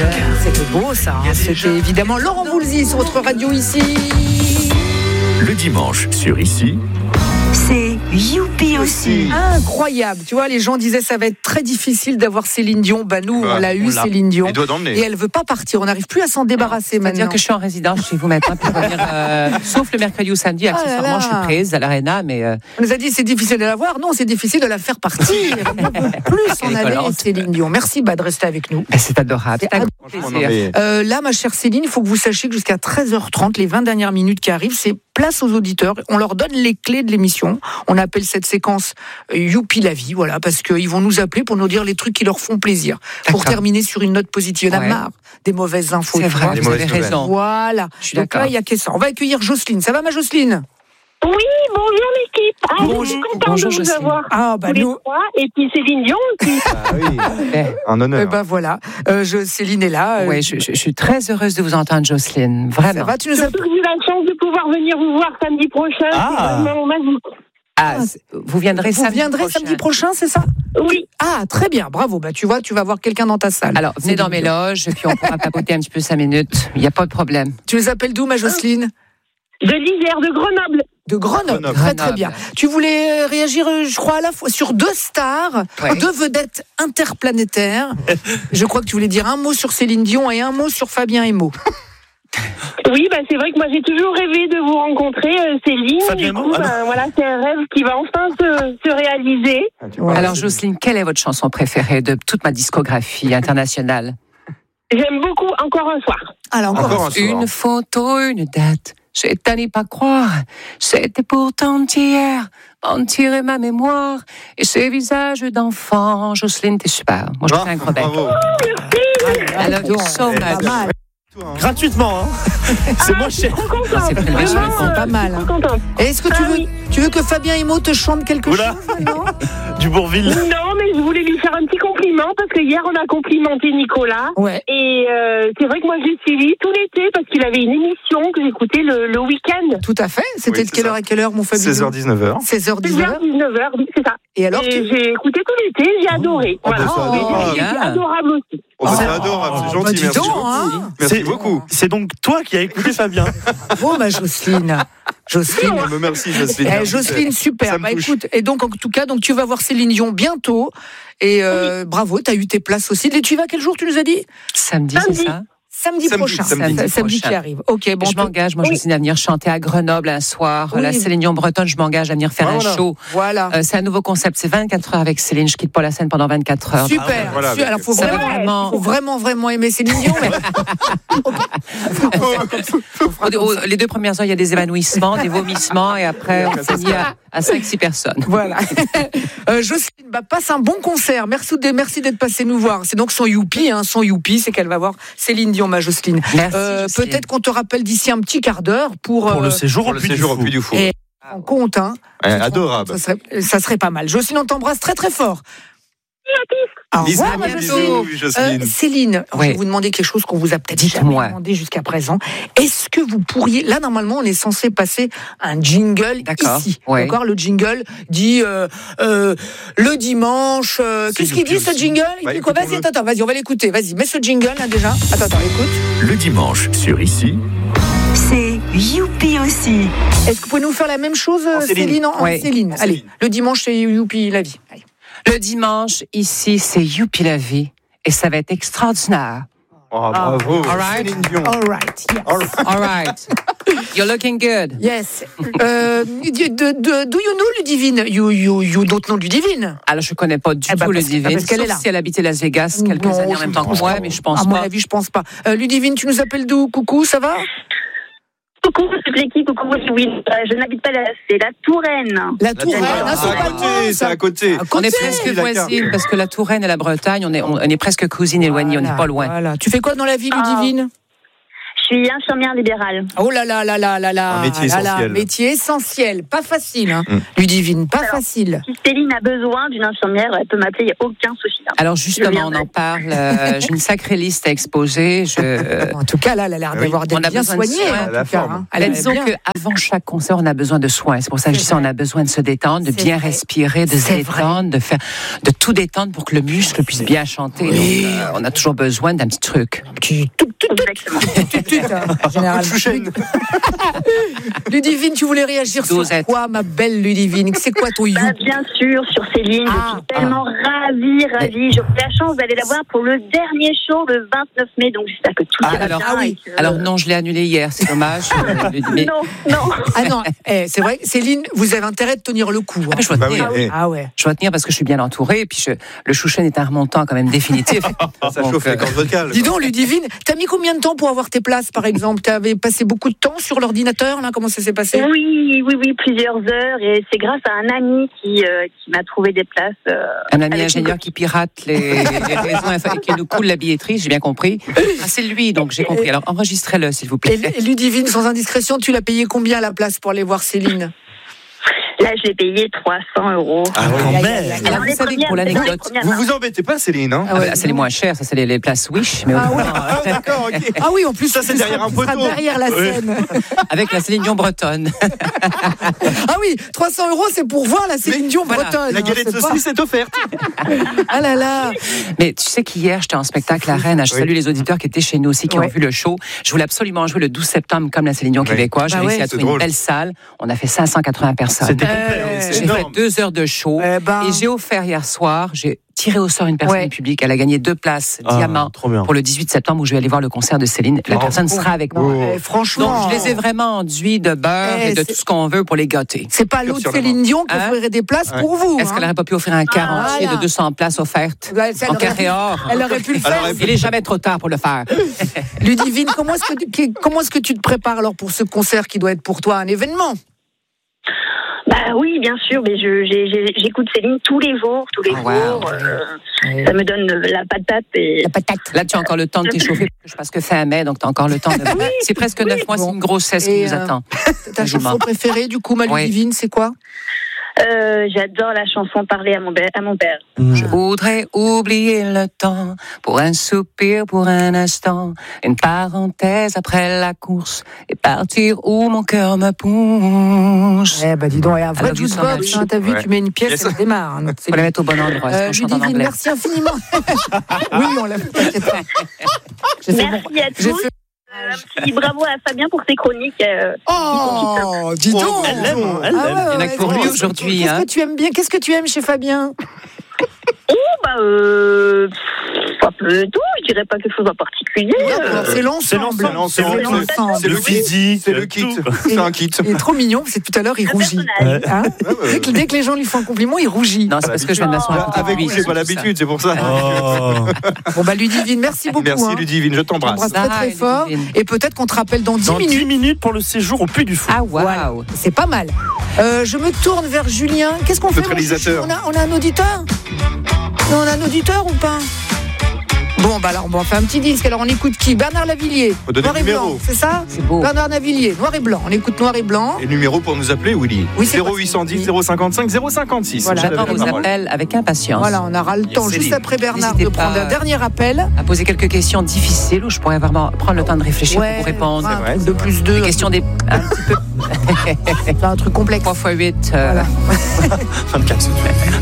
C'était beau ça, c'était évidemment Laurent Voulzy sur votre radio ici. Le dimanche sur Ici. C'est youpi aussi. Incroyable, tu vois, les gens disaient ça va être très difficile d'avoir Céline Dion. Bah nous, on l'a eu, Céline Dion. Et elle veut pas partir, on n'arrive plus à s'en débarrasser maintenant. C'est-à-dire que je suis en résidence chez vous maintenant pour venir, sauf le mercredi ou samedi, accessoirement je suis prise à l'Arena, mais... On nous a dit c'est difficile de la voir, non, c'est difficile de la faire partir. On ne veut plus en aller, Céline Dion. Merci de rester avec nous. C'est adorable. Là, ma chère Céline, il faut que vous sachiez que jusqu'à 13h30, les 20 dernières minutes qui arrivent, c'est place aux auditeurs. On leur donne les clés de l'émission. On appelle cette séquence Youpi la vie, voilà, parce qu'ils vont nous appeler pour nous dire les trucs qui leur font plaisir. Pour terminer sur une note positive. Il y en a marre des mauvaises infos. C'est vrai, vous avez raison. Voilà. Donc là, il n'y a que ça. On va accueillir Jocelyne. Ça va, ma Jocelyne ? Oui, bonjour l'équipe. Je suis contente de vous avoir. Tous les trois. Et puis Céline Dion aussi. Un honneur. Voilà, Céline est là. Oui, je suis très heureuse de vous entendre, Jocelyne. Vraiment. Ça va, Surtout que j'ai la chance de pouvoir venir vous voir samedi prochain. C'est vraiment magique. Vous viendrez samedi prochain, c'est ça ? Oui. Ah, très bien, bravo. Bah, tu vois, tu vas voir quelqu'un dans ta salle. Alors, venez dans mes loges, puis on pourra papoter un petit peu 5 minutes. Il n'y a pas de problème. Tu les appelles d'où, ma Jocelyne ? De l'Isère, de Grenoble. De Grenoble. Très bien. Tu voulais réagir, je crois, à la fois sur 2 stars, 2 vedettes interplanétaires. Je crois que tu voulais dire un mot sur Céline Dion et un mot sur Fabien Emo. Oui, c'est vrai que moi j'ai toujours rêvé de vous rencontrer, Céline. Du coup, voilà, c'est un rêve qui va enfin se réaliser. Alors, Jocelyne, quelle est votre chanson préférée de toute ma discographie internationale ? J'aime beaucoup Encore un soir. Alors, encore un soir. Une photo, une date. J'ai à n'y pas croire. C'était pourtant hier. En tirer ma mémoire. Et ces visages d'enfants. Jocelyne, t'es super. Moi, je te fais un gros bec. I love you so much. Gratuitement, hein. C'est moins cher. C'est pas mal. Et est-ce que tu veux que Fabien Emo te chante quelque chose maintenant ? Du Bourville. Non, mais je voulais lui faire un petit compliment parce que hier on a complimenté Nicolas. Ouais. Et c'est vrai que moi j'ai suivi tout l'été parce qu'il avait une émission que j'écoutais le week-end. Tout à fait. C'était de quelle heure à quelle heure, mon Fabien ? 16h-19h. 16h-19h, oui, c'est ça. Et alors j'ai écouté tout l'été, j'ai adoré. Voilà. C'est adorable aussi. C'est adorable, c'est gentil, merci beaucoup. Merci beaucoup. C'est donc toi qui as écouté Fabien. Oh, ma Jocelyne. Merci, Jocelyne. Jocelyne, super. Écoute, et donc, en tout cas, tu vas voir Céline Dion bientôt. Et bravo, tu as eu tes places aussi. Et tu vas quel jour, tu nous as dit ? Samedi, c'est ça ? Samedi prochain. Samedi qui arrive. Ok, bon. Je m'engage, moi, Jocelyne, à venir chanter à Grenoble un soir. La Céline Dion bretonne, je m'engage à venir faire un show. Voilà. C'est un nouveau concept. C'est 24 heures avec Céline. Je quitte pas la scène pendant 24 heures. Super. Alors, faut vraiment aimer Céline Dion. Les 2 premières heures, il y a des évanouissements, des vomissements, et après, on finit à 5-6 personnes. Voilà. Jocelyne, passe un bon concert. Merci d'être passée nous voir. C'est donc son youpi, c'est qu'elle va voir Céline Dion, ma Jocelyne. Merci, peut-être qu'on te rappelle d'ici un petit quart d'heure pour le séjour au Puy du Fou. Et on compte, adorable. Ça serait pas mal. Jocelyne, on t'embrasse très très fort. Au revoir, ma Jocelyne. Céline, je vais vous demander quelque chose qu'on vous a peut-être jamais demandé jusqu'à présent. Est-ce que vous pourriez... Là, normalement, on est censé passer un jingle ici. D'accord, le jingle dit le dimanche... Qu'est-ce qu'il dit, ce jingle ? Il dit quoi ? Vas-y, on va l'écouter. Vas-y, mets ce jingle, là, déjà. Attends, écoute. Le dimanche sur Ici. C'est youpi aussi. Est-ce que vous pouvez nous faire la même chose, Céline ? Céline. Allez, le dimanche, c'est youpi la vie. Allez. Le dimanche, ici, c'est youpi la vie. Et ça va être extraordinaire. Bravo. All right. All right. You're looking good. Yes. Do you know Ludivine? You don't know Ludivine? Alors, je connais pas du tout Ludivine. Parce qu'elle est là. Si elle habitait Las Vegas quelques années en même temps que moi, mais je pense pas. À mon avis, je pense pas. Ludivine, tu nous appelles d'où? Coucou, ça va? Coucou toute l'équipe, coucou, oui, je n'habite pas là, c'est la Touraine. La Touraine, c'est à côté. On est presque voisines, parce que la Touraine et la Bretagne, on est presque cousines éloignées, on n'est pas loin. Voilà. Tu fais quoi dans la vie, Ludivine? Je suis infirmière libérale. Oh là là là là là là. Un métier essentiel. Métier essentiel. Pas facile, hein. Ludivine, pas facile. Si Céline a besoin d'une infirmière, elle peut m'appeler, il n'y a aucun souci. Hein. Alors justement, on en parle. J'ai une sacrée liste à exposer. En tout cas, là, elle a l'air d'avoir d'être bien soignée. Disons qu'avant chaque concert, on a besoin de soins. C'est pour ça que je dis ça, on a besoin de se détendre, de bien respirer, de se détendre, de tout détendre pour que le muscle puisse bien chanter. Oui. Donc, on a toujours besoin d'un petit truc. Généralement. Ludivine, tu voulais réagir sur quoi, ma belle Ludivine? C'est quoi ton you? Bien sûr, sur Céline. Je suis tellement ravie. J'ai eu la chance d'aller la voir pour le dernier show le 29 mai, donc j'espère que tout va bien. Alors non, je l'ai annulé hier, c'est dommage. Non. Ah non, c'est vrai, Céline, vous avez intérêt de tenir le coup. Hein. Je dois tenir. Je dois tenir parce que je suis bien entourée, et puis le chouchen est un remontant quand même définitif. Ça chauffe les cordes vocales. Dis donc, Ludivine, t'as mis combien de temps pour avoir tes places, par exemple? T'avais passé beaucoup de temps sur l'ordinateur, là? Comment ça s'est passé? Oui, plusieurs heures, et c'est grâce à un ami qui m'a trouvé des places. Un ami ingénieur qui pirate les réseaux et qui nous coule la billetterie, j'ai bien compris. C'est lui, donc j'ai compris. Alors enregistrez-le, s'il vous plaît. Et Ludivine, sans indiscrétion, tu l'as payé combien la place pour aller voir Céline? Là, je l'ai payé 300 €. Ah, quand même. Alors, vous savez, pour l'anecdote, vous vous embêtez pas, Céline, hein? Là, c'est les moins chers, ça, c'est les places Wish. Mais d'accord, ok. Ah oui, en plus, ça, c'est derrière un poteau. Derrière la scène. Avec la Céline Dion bretonne. Ah oui, 300 €, c'est pour voir la Céline Dion bretonne. La galette de saucisse est offerte. Ah là là. Mais tu sais qu'hier, j'étais en spectacle à Rennes. Je salue les auditeurs qui étaient chez nous aussi, qui ont vu le show. Je voulais absolument jouer le 12 septembre comme la Céline Dion québécoise. J'ai réussi à trouver une belle salle. On a fait 580 personnes. C'était complet. J'ai fait 2 heures de show et j'ai offert hier soir, j'ai tiré au sort une personne publique. Elle a gagné 2 places diamant pour le 18 septembre où je vais aller voir le concert de Céline. La personne sera avec moi. Franchement. Donc je les ai vraiment enduits de beurre et de tout ce qu'on veut pour les gâter. C'est pas l'autre Céline Dion qui offrirait des places pour vous. Est-ce qu'elle n'aurait pas pu offrir un quarantier de 200 places offertes en carré or? Elle aurait pu le faire. Il n'est jamais trop tard pour le faire. Ludivine, comment est-ce que tu te prépares alors pour ce concert qui doit être pour toi un événement? Oui, bien sûr, mais j'écoute Céline tous les jours. Ça me donne la patate. La patate. Là, tu as encore le temps de t'échauffer parce que fin mai, donc tu as encore le temps de... C'est presque 9 mois, c'est une grossesse qui nous attend. Ta chanson préférée, du coup, ma Ludivine, c'est quoi? J'adore la chanson Parler à mon père. Je voudrais oublier le temps pour un soupir, pour un instant, une parenthèse après la course et partir où mon cœur me pousse. Dis donc, un vrai jukebox, t'as vu, tu mets une pièce, ça démarre. Faut la mettre au bon endroit. Ludivine, merci infiniment. Oui, on l'a fait. Merci à tous. Un petit bravo à Fabien pour ses chroniques. Dis donc. Elle l'aime. Il y en a que pour lui aujourd'hui. Qu'est-ce que tu aimes bien? Qu'est-ce que tu aimes chez Fabien? Un peu tout, je dirais pas quelque chose en particulier. C'est l'ensemble. C'est le physique, c'est le kit. C'est un kit. Il est trop mignon, c'est tout à l'heure, il rougit. Hein? Dès que les gens lui font un compliment, il rougit. Non, c'est parce que je viens de m'asseoir. Avec vous, j'ai pas l'habitude, c'est pour ça. Bon, Ludivine, merci beaucoup. Merci Ludivine, je t'embrasse. Très très fort. Et peut-être qu'on te rappelle dans 10 minutes. Dans 10 minutes pour le séjour au Puy du Fou. Ah, waouh. C'est pas mal. Je me tourne vers Julien. Qu'est-ce qu'on fait? Notre réalisateur. On a un auditeur? On a un auditeur ou pas? Bon, alors, on fait un petit disque. Alors, on écoute qui? Bernard Lavillier. Noir et blanc, c'est ça? C'est beau. Bernard Lavillier, noir et blanc. On écoute noir et blanc. Et le numéro pour nous appeler, Willy? 0810 055 056. Voilà. J'attends vos appels avec impatience. Voilà, on aura le temps, juste après Bernard, de prendre un dernier appel. À poser quelques questions difficiles où je pourrais vraiment prendre le temps de réfléchir pour vous répondre. Ouais, 2 plus 2. Des questions un petit peu. C'est un truc complexe. 3 x 8. 24.